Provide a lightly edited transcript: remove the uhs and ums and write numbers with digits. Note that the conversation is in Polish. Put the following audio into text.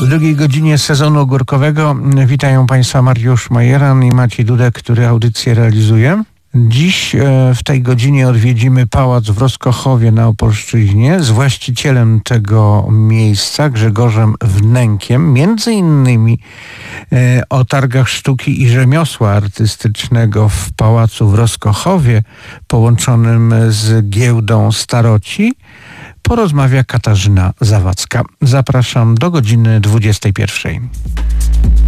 drugiej godzinie sezonu ogórkowego witają Państwa Mariusz Majeran i Maciej Dudek, który audycję realizuje. Dziś w tej godzinie odwiedzimy pałac w Rozkochowie na Opolszczyźnie z właścicielem tego miejsca, Grzegorzem Wnękiem, między innymi o targach sztuki i rzemiosła artystycznego w pałacu w Rozkochowie połączonym z giełdą Staroci porozmawia Katarzyna Zawadzka. Zapraszam do godziny 21.